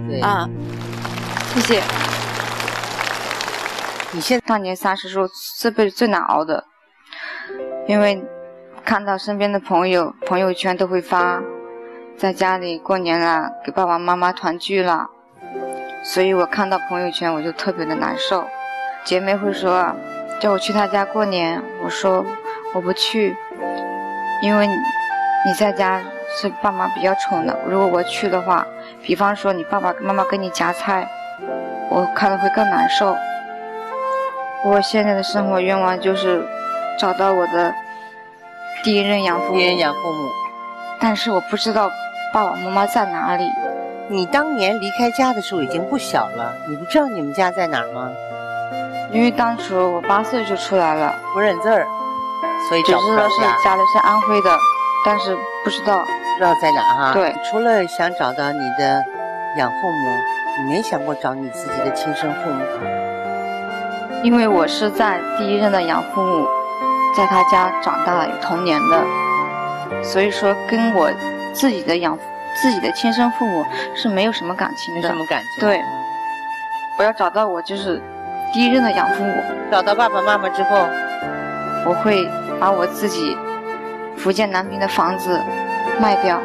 对啊，谢谢。 你现在大年30是我这辈子最难熬的，因为看到身边的朋友圈都会发，在家里过年了，给爸爸妈妈团聚了，所以我看到朋友圈我就特别的难受。姐妹会说叫我去她家过年，我说我不去，因为你在家是爸妈比较宠的，如果我去的话，比方说你爸爸妈妈给你夹菜，我看了会更难受。我现在的生活愿望就是找到我的第一任养父母，但是我不知道爸爸妈妈在哪里。 你当年离开家的时候已经不小了，你不知道你们家在哪儿吗？ 因为当时我8岁就出来了， 不认字儿，所以找不着家。 只知道是家里是安徽的，但是不知道在哪哈。 对， 除了想找到你的养父母，你没想过找你自己的亲生父母？ 因为我是在第一任的养父母在他家长大有童年的，所以说跟我自己的亲生父母是没有什么感情的。 什么感情？ 对，我要找到我就是第一任的养父母。 找到爸爸妈妈之后， 我会把我自己福建南平的房子卖掉，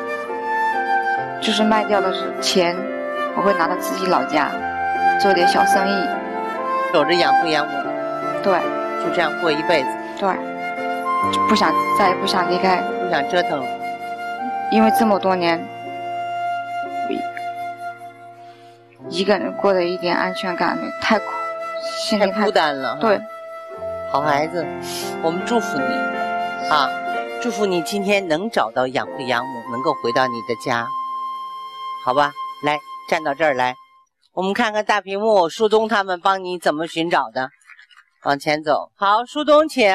就是卖掉的钱我会拿到自己老家做点小生意， 守着养父养母。 对， 就这样过一辈子。 对，再也不想离开， 不想折腾了。 因为这么多年一个人过得一点安全感没，太苦，心里太孤单了。 对， 好孩子，我们祝福你啊，祝福你今天能找到养父养母，能够回到你的家，好吧？来，站到这儿来，我们看看大屏幕，舒东他们帮你怎么寻找的。往前走。好，舒东请。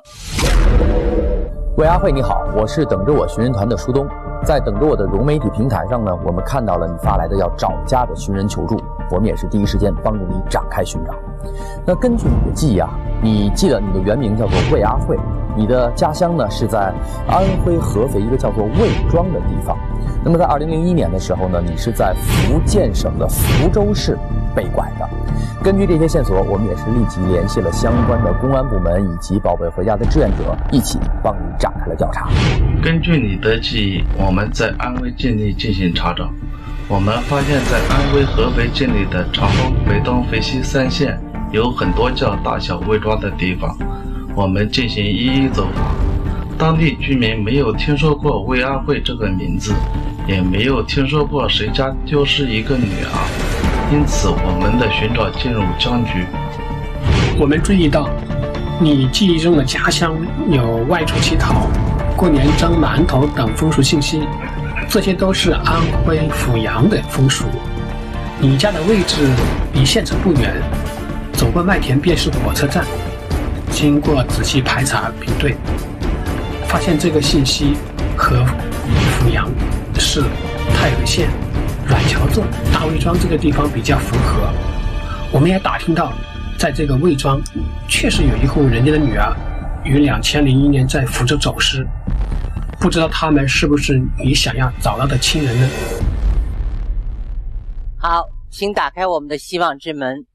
魏阿慧你好，我是等着我寻人团的舒东。在等着我的融媒体平台上呢，我们看到了你发来的要找家的寻人求助，我们也是第一时间帮助你展开寻找。那根据你的记忆啊，你记得你的原名叫做魏阿慧，你的家乡呢是在安徽合肥一个叫做魏庄的地方。那么在2001年的时候呢，你是在福建省的福州市被拐的。根据这些线索，我们也是立即联系了相关的公安部门以及宝贝回家的志愿者，一起帮你展开了调查。 根据你的记忆，我们在安徽境内进行查找，我们发现在安徽合肥境内的长风、北东、肥西3县有很多叫大小魏庄的地方，我们进行一一走访。当地居民没有听说过魏阿慧这个名字，也没有听说过谁家丢失一个女儿，因此我们的寻找进入僵局。 我们注意到你记忆中的家乡有外出乞讨、过年蒸馒头等风俗信息，这些都是安徽阜阳的风俗。你家的位置离县城不远，走过麦田便是火车站。经过仔细排查比对，发现这个信息和阜阳市太和县阮桥镇大魏庄这个地方比较符合。我们也打听到，在这个魏庄确实有一户人家的女儿于2001年在福州走失，不知道他们是不是你想要找到的亲人呢？ 好，请打开我们的希望之门。